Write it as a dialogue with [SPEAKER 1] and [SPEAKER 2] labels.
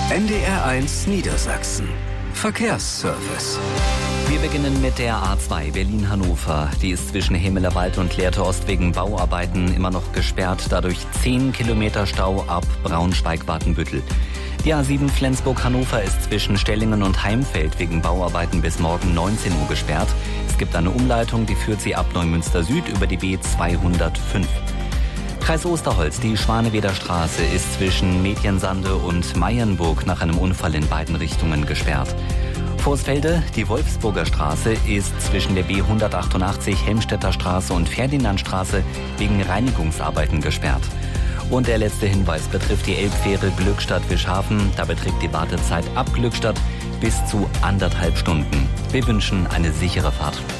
[SPEAKER 1] NDR1 Niedersachsen. Verkehrsservice.
[SPEAKER 2] Wir beginnen mit der A2 Berlin-Hannover. Die ist zwischen Hemelerwald und Lehrte Ost wegen Bauarbeiten immer noch gesperrt. Dadurch 10 Kilometer Stau ab Braunschweig-Watenbüttel. Die A7 Flensburg-Hannover ist zwischen Stellingen und Heimfeld wegen Bauarbeiten bis morgen 19 Uhr gesperrt. Es gibt eine Umleitung, die führt sie ab Neumünster Süd über die B205. Kreis Osterholz, die Schwaneweder Straße ist zwischen Mädchensande und Meiernburg nach einem Unfall in beiden Richtungen gesperrt. Vorsfelde, die Wolfsburger Straße ist zwischen der B188 Helmstedter Straße und Ferdinandstraße wegen Reinigungsarbeiten gesperrt. Und der letzte Hinweis betrifft die Elbfähre Glückstadt-Wischhafen. Da beträgt die Wartezeit ab Glückstadt bis zu 1,5 Stunden. Wir wünschen eine sichere Fahrt.